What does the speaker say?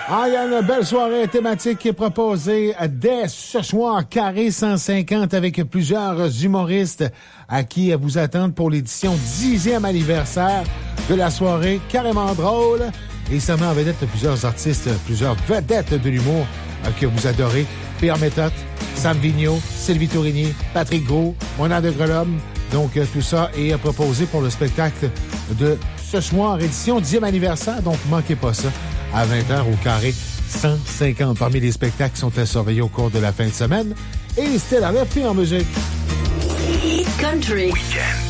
Ah, il y a une belle soirée thématique qui est proposée dès ce soir, Carré 150, avec plusieurs humoristes à qui vous attendent pour l'édition 10e anniversaire de la soirée Carrément Drôle. Et ça met en vedette plusieurs artistes, plusieurs vedettes de l'humour que vous adorez. Pierre Méthode, Sam Vigneault, Sylvie Tourigny, Patrick Gros, Mona de Grelhomme. Donc, tout ça est proposé pour le spectacle de ce soir, édition 10e anniversaire. Donc, manquez pas ça à 20h au Carré 150. Parmi les spectacles qui sont à surveiller au cours de la fin de semaine. Et c'était la lefty en musique. Country. Weekend.